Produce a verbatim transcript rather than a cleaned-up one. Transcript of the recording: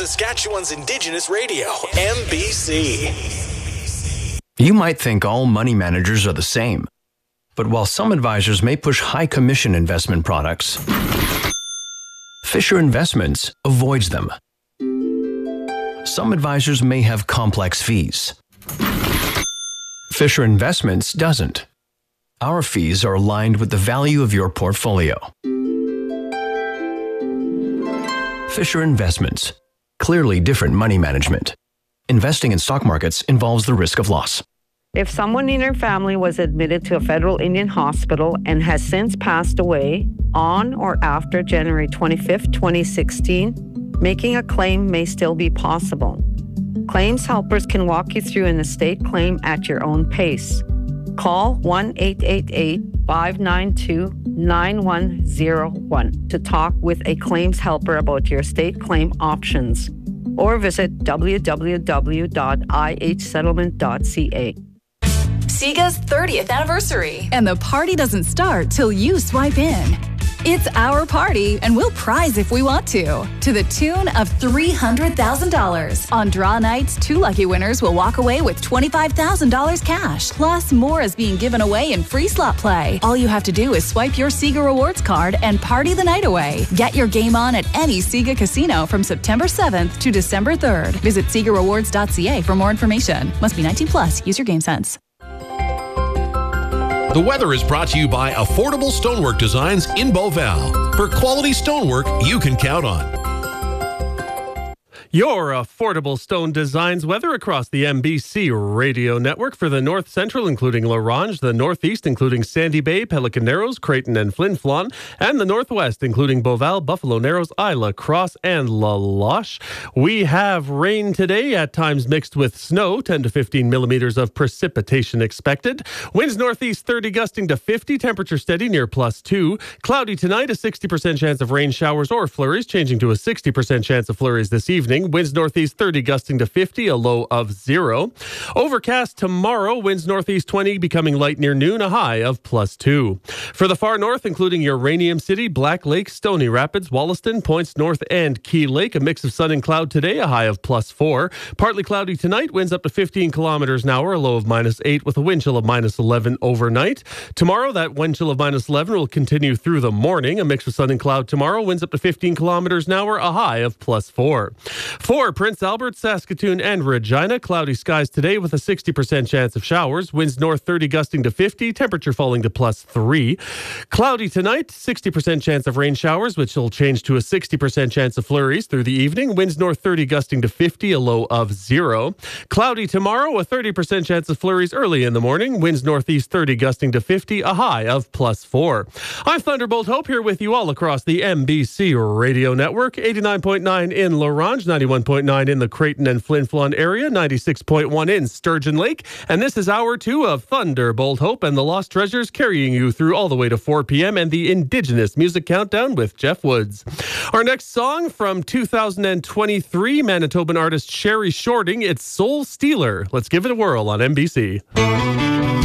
Saskatchewan's Indigenous radio, M B C. You might think all money managers are the same. But while some advisors may push high commission investment products, Fisher Investments avoids them. Some advisors may have complex fees. Fisher Investments doesn't. Our fees are aligned with the value of your portfolio. Fisher Investments. Clearly different money management. Investing in stock markets involves the risk of loss. If someone in your family was admitted to a federal Indian hospital and has since passed away on or after January twenty-fifth, twenty sixteen, making a claim may still be possible. Claims helpers can walk you through an estate claim at your own pace. Call one eight eight eight, five nine two, nine one zero one to talk with a claims helper about your estate claim options, or visit w w w dot i h settlement dot c a. SIGA's thirtieth anniversary. And the party doesn't start till you swipe in. It's our party, and we'll prize if we want to, to the tune of three hundred thousand dollars. On draw nights, two lucky winners will walk away with twenty-five thousand dollars cash. Plus, more is being given away in free slot play. All you have to do is swipe your SIGA Rewards card and party the night away. Get your game on at any SIGA casino from September seventh to December third. Visit siga rewards dot c a for more information. Must be nineteen plus. Use your game sense. The weather is brought to you by Affordable Stonework Designs in Beauval. For quality stonework you can count on. Your Affordable Stone Designs weather across the M B C radio network for the North Central, including La Ronge, the Northeast, including Sandy Bay, Pelican Narrows, Creighton and Flin Flon, and the Northwest, including Beauval, Buffalo Narrows, Isla, Cross, and La Loche. We have rain today, at times mixed with snow, ten to fifteen millimeters of precipitation expected. Winds northeast thirty, gusting to fifty, temperature steady near plus two. Cloudy tonight, a sixty percent chance of rain showers or flurries, changing to a sixty percent chance of flurries this evening. Winds northeast thirty, gusting to fifty, a low of zero. Overcast tomorrow, winds northeast twenty, becoming light near noon, a high of plus two. For the far north, including Uranium City, Black Lake, Stony Rapids, Wollaston, Points North, and Key Lake, a mix of sun and cloud today, a high of plus four. Partly cloudy tonight, winds up to fifteen kilometers an hour, a low of minus eight, with a wind chill of minus eleven overnight. Tomorrow, that wind chill of minus eleven will continue through the morning, a mix of sun and cloud tomorrow, winds up to fifteen kilometers an hour, a high of plus four. For Prince Albert, Saskatoon, and Regina, cloudy skies today with a sixty percent chance of showers. Winds north thirty, gusting to fifty, temperature falling to plus three. Cloudy tonight, sixty percent chance of rain showers, which will change to a sixty percent chance of flurries through the evening. Winds north thirty, gusting to fifty, a low of zero. Cloudy tomorrow, a thirty percent chance of flurries early in the morning. Winds northeast thirty, gusting to fifty, a high of plus four. I'm Thunderbolt Hope, here with you all across the M B C radio network. eighty-nine point nine in La Ronge, ninety-one point nine in the Creighton and Flin Flon area, ninety-six point one in Sturgeon Lake. And this is hour two of Thunderbolt Hope and the Lost Treasures, carrying you through all the way to four p.m. and the Indigenous Music Countdown with Jeff Woods. Our next song from two thousand twenty-three, Manitoban artist Sherry Shorting, it's Soul Stealer. Let's give it a whirl on M B C.